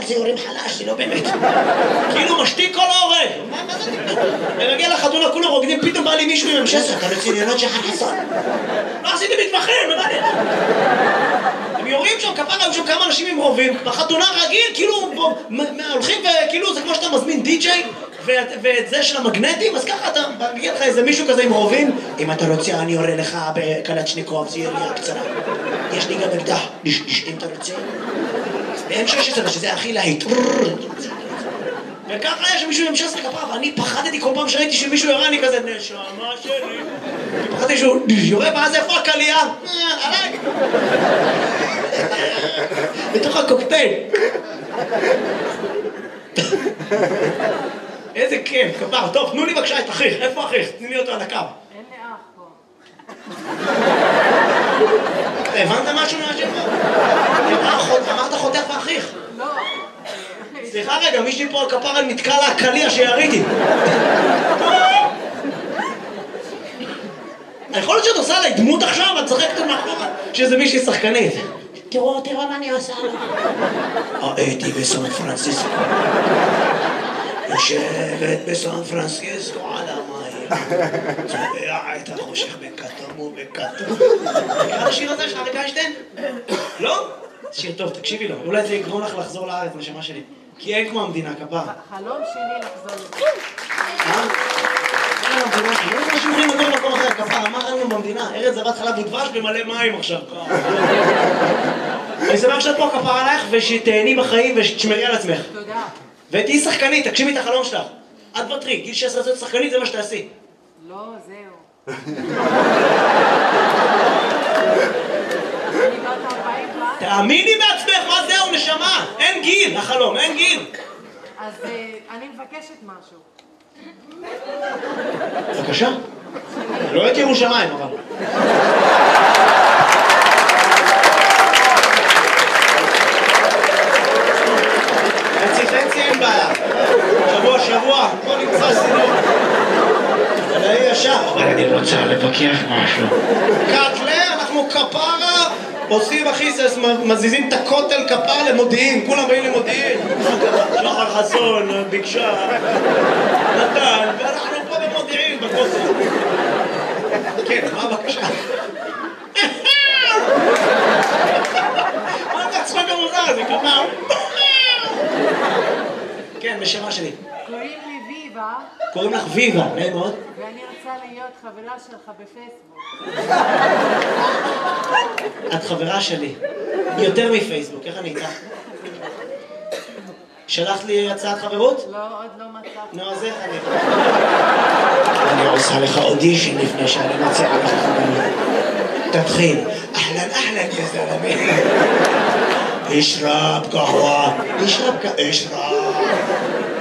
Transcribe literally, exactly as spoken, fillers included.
ציורים חלש, זה לא באמת. כאילו משתיק כל העורב. מה זה? אני מגיע לחתונה, כולם רוקדים, פתאום בא לי מישהו עם המשסר, אתה רציניות שחר חסון. לא עשיתי מתמחים, מה זה? הם יורים שם, כפרה, היו שם כמה אנשים עם רובים, בחתונה רגיל, כאילו, הולכים וכאילו, זה כמו שאתה מזמין די-ג'יי, ואת זה של המגנטים, אז ככה אתה מגיע לך איזה מישהו כזה עם רובים, אם אתה רוצה, אני יורה לך בקלצ'ניקוב, זה ירייה קצרה. יש לי גם אקדח, אם אתה רוצה. ואין שש עשרה, שזה הכי להיט. וככה יש מישהו עם שש עשרה כפרה, ואני פחדתי כל פעם שראיתי שמישהו יורה, אני כזה, נשמה שלי. פחדתי שהוא יורה, ואז איפה הקלייה? עליי. בתוך הקוקטייל. איזה כיף, כפר. טוב, תנו לי בבקשה את אחיך. איפה אחיך? תני לי אותו על הקו. אין לי אח פה. הבנת משהו מהשאלה? אמרת חותך ואחיך. לא. סליחה רגע, מישהי פה על כפר על נתקע לה הקליע שיריתי. יכול להיות שאת עושה עליי דמות עכשיו, את צחקת מאחורה, שזה מישהי שחקנית. תראו, תראו מה אני עושה לה. הייתי בסן פרנסיסקו. יושבת בסן פרנסיסקו על המים. צובע את החושך בכתום ובכתום. מכיר השיר הזה של אריק איינשטיין? לא? שיר טוב, תקשיבי לו. אולי זה יגרום לך לחזור לארץ, נשמה שלי. כי אין כמו המדינה, כפר. חלום שלי לחזור לזה. אה? אין המדינה שלי. אין אנשים יכולים לגור במקום אחר, כפר. מה ראינו במדינה? ארץ זבת חלב ודבש במלא מים עכשיו. אני שמח שאת פה כפר עלייך ושתהני בחיים ושתשמרי על עצמך. תודה. ותהיי שחקנית, תגשימי את החלום שלך. את בטרי, גיל שש עשרה שחקנית זה מה שתעשי. לא, זהו. תאמיני בעצמך, מה זהו נשמה? אין גיל, החלום, אין גיל. אז אני מבקשת משהו. בבקשה. לא את ירושלים, אבל. חצי חצי אין בעיה. שבוע שבוע, בוא נמצא סינור. אבל אני ישר. אבל אני רוצה לבקש משהו. קטלה, אנחנו כפרה. עושים אחי, מזיזים את הכותל כפר למודיעין, כולם באים למודיעין. שחר חסון, ביקשה, נתן, ואנחנו פה במודיעין, בכותל. כן, מה הבקשה? מה זה הצחוק המוזר הזה, כפר? כן, בשמה שלי. קוראים לי ויבה. קוראים לך ויבה, נעים מאוד. ואני רוצה להיות חברה שלך בפייסבוק. את חברה שלי. יותר מפייסבוק, איך אני איתך? שלחת לי הצעת חברות? לא, עוד לא מצאתי. נו, אז איך אני... אני עושה לך אודישן לפני שאני מציעה לך חברות. תתחיל. אהלן, אהלן, יא זלמי. אשרב קהווה. אשרב קהווה. אשרב.